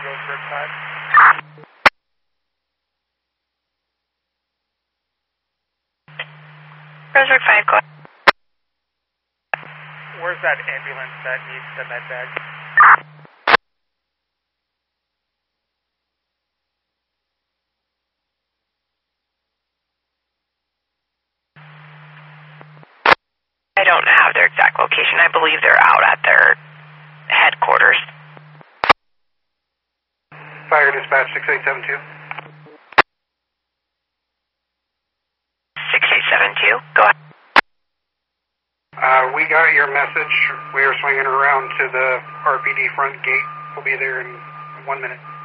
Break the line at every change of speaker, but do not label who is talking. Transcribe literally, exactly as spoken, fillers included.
Rose Riptide.
Roseburg five, go ahead.
Where's that ambulance that needs the med bag?
I don't have their exact location. I believe they're out at their headquarters.
Fire dispatch six eight seven two.
six eight seven two, go ahead.
Uh, we got your message. We are swinging around to the R P D front gate. We'll be there in one minute.